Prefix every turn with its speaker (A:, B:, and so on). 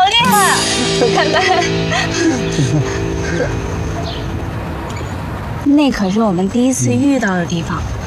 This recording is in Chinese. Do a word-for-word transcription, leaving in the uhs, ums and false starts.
A: 厉害！看看，那可是我们第一次遇到的地方。